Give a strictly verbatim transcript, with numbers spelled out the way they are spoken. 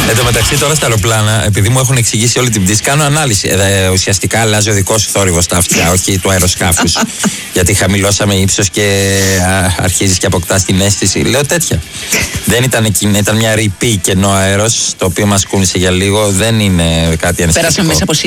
Εν τω μεταξύ, τώρα στα αεροπλάνα, επειδή μου έχουν εξηγήσει όλη την πτήση, κάνω ανάλυση. Ε, ουσιαστικά αλλάζει ο δικό σου θόρυβο στα αυτιά, όχι του αεροσκάφου. Γιατί χαμηλώσαμε ύψος και αρχίζει και αποκτά την αίσθηση. Λέω τέτοια. Δεν ήταν εκείνη, ήταν μια ρηπή κενό αέρος, το οποίο μας κούνησε για λίγο. Δεν είναι κάτι ανησυχητικό. Πέρασαμε μέσα από